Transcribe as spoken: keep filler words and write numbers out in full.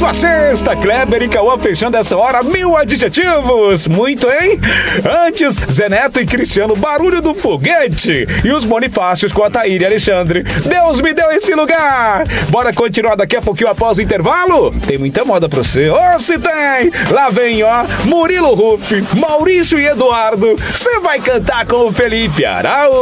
sua sexta. Kleber e Cauã fechando essa hora, mil adjetivos. Muito, hein? Antes, Zé Neto e Cristiano, barulho do foguete. E os Bonifácios com a Thaíra e Alexandre. Deus me deu esse lugar. Bora continuar daqui a pouquinho após o intervalo? Tem muita moda pra você. Ô, se tem! Lá vem, ó, Murilo Ruff, Maurício e Eduardo. Você vai cantar com o Felipe Araújo.